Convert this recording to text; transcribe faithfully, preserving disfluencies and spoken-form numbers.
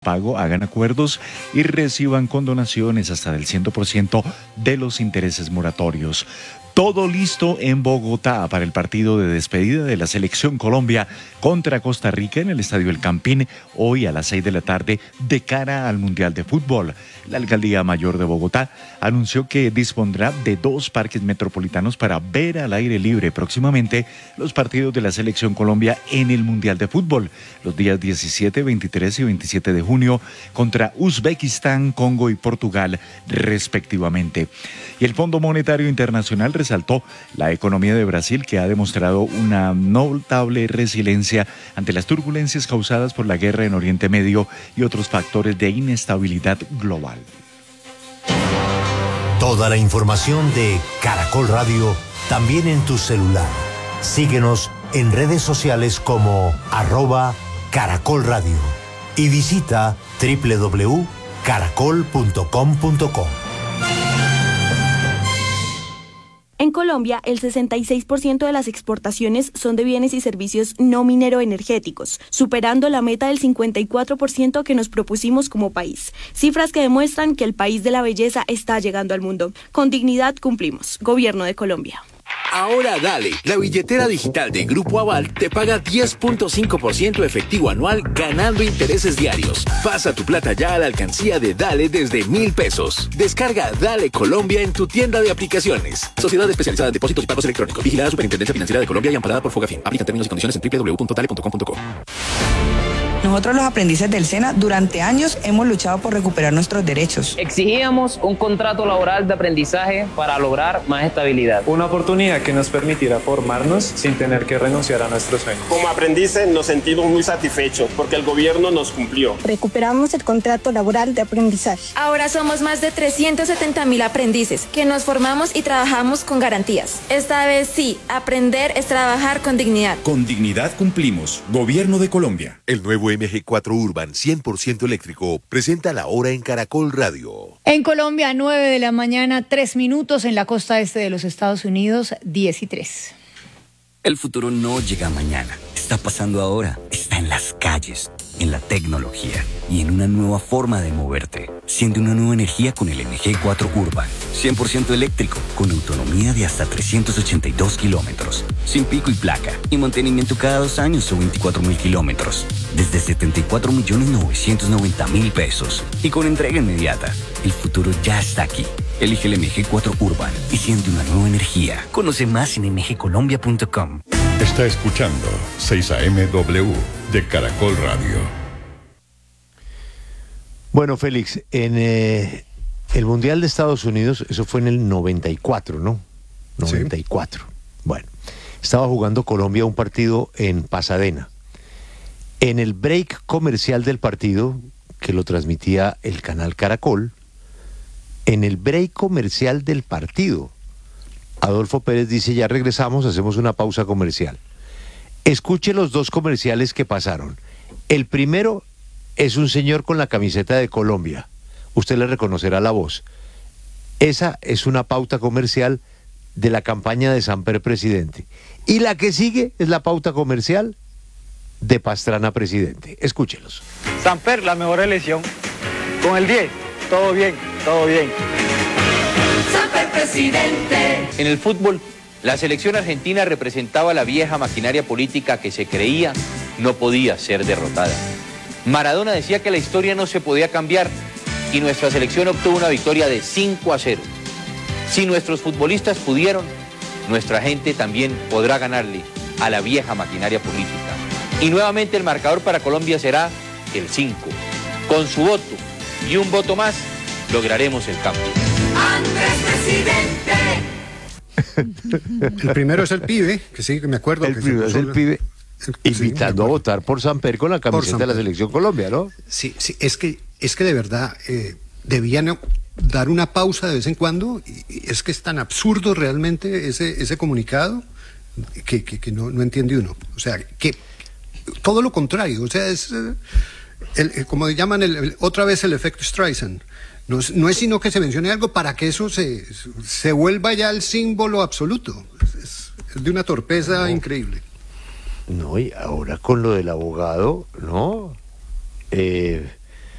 pago, hagan acuerdos y reciban condonaciones hasta del cien por ciento de los intereses moratorios. Todo listo en Bogotá para el partido de despedida de la Selección Colombia contra Costa Rica en el Estadio El Campín, hoy a las seis de la tarde, de cara al Mundial de Fútbol. La Alcaldía Mayor de Bogotá anunció que dispondrá de dos parques metropolitanos para ver al aire libre próximamente los partidos de la Selección Colombia en el Mundial de Fútbol, los días diecisiete, veintitrés y veintisiete de junio, contra Uzbekistán, Congo y Portugal, respectivamente. Y el Fondo Monetario Internacional resaltó la economía de Brasil, que ha demostrado una notable resiliencia ante las turbulencias causadas por la guerra en Oriente Medio y otros factores de inestabilidad global. Toda la información de Caracol Radio también en tu celular. Síguenos en redes sociales como arroba Caracol Radio y visita doble u doble u doble u punto caracol punto com punto co. En Colombia, el sesenta y seis por ciento de las exportaciones son de bienes y servicios no mineroenergéticos, superando la meta del cincuenta y cuatro por ciento que nos propusimos como país. Cifras que demuestran que el país de la belleza está llegando al mundo. Con dignidad cumplimos. Gobierno de Colombia. Ahora Dale, la billetera digital de Grupo Aval te paga diez punto cinco por ciento efectivo anual ganando intereses diarios. Pasa tu plata ya a la alcancía de Dale desde mil pesos. Descarga Dale Colombia en tu tienda de aplicaciones. Sociedad especializada en depósitos y pagos electrónicos. Vigilada Superintendencia Financiera de Colombia y amparada por Fogafín. Aplican términos y condiciones en doble u doble u doble u punto dale punto com punto co. Nosotros los aprendices del SENA durante años hemos luchado por recuperar nuestros derechos. Exigíamos un contrato laboral de aprendizaje para lograr más estabilidad. Una oportunidad que nos permitirá formarnos sin tener que renunciar a nuestros sueños. Como aprendices nos sentimos muy satisfechos porque el gobierno nos cumplió. Recuperamos el contrato laboral de aprendizaje. Ahora somos más de trescientos setenta mil aprendices que nos formamos y trabajamos con garantías. Esta vez sí, aprender es trabajar con dignidad. Con dignidad cumplimos. Gobierno de Colombia. El nuevo M G cuatro Urban cien por ciento eléctrico presenta la hora en Caracol Radio. En Colombia, nueve de la mañana, tres minutos. En la costa este de los Estados Unidos, diez y tres. El futuro no llega mañana. Está pasando ahora. Está en las calles, en la tecnología y en una nueva forma de moverte. Siente una nueva energía con el M G cuatro Urban. cien por ciento eléctrico, con autonomía de hasta trescientos ochenta y dos kilómetros. Sin pico y placa. Y mantenimiento cada dos años o veinticuatro mil kilómetros. Desde setenta y cuatro millones novecientos noventa mil pesos. Y con entrega inmediata. El futuro ya está aquí. Elige el M G cuatro Urban y siente una nueva energía. Conoce más en m g colombia punto com. Está escuchando seis A M W de Caracol Radio. Bueno, Félix, en eh, el Mundial de Estados Unidos, eso fue en el noventa y cuatro, ¿no? noventa y cuatro. Sí. Bueno, estaba jugando Colombia un partido en Pasadena. En el break comercial del partido, que lo transmitía el canal Caracol, en el break comercial del partido, Adolfo Pérez dice: ya regresamos, hacemos una pausa comercial. Escuche los dos comerciales que pasaron. El primero es un señor con la camiseta de Colombia. Usted le reconocerá la voz. Esa es una pauta comercial de la campaña de Samper presidente. Y la que sigue es la pauta comercial de Pastrana presidente. Escúchelos. Samper, la mejor elección. Con el diez, todo bien, todo bien. Samper presidente. En el fútbol, la selección argentina representaba la vieja maquinaria política que se creía no podía ser derrotada. Maradona decía que la historia no se podía cambiar y nuestra selección obtuvo una victoria de cinco a cero. Si nuestros futbolistas pudieron, nuestra gente también podrá ganarle a la vieja maquinaria política. Y nuevamente el marcador para Colombia será el cinco. Con su voto y un voto más, lograremos el cambio. Andrés presidente. El primero es el pibe, que sí, que me acuerdo. El que primero es el pibe. Invitando sí, a votar por Samper con la camiseta de la Selección Colombia, ¿no? Sí, sí, es que, es que de verdad eh, debían dar una pausa de vez en cuando, y, y es que es tan absurdo realmente ese, ese comunicado que, que, que no, no entiende uno. O sea, que todo lo contrario, o sea, es eh, el, el, como llaman el, el, otra vez el efecto Streisand. No es, no es sino que se mencione algo para que eso se, se vuelva ya el símbolo absoluto. Es, es de una torpeza no. increíble. No, y ahora con lo del abogado, ¿no? Eh,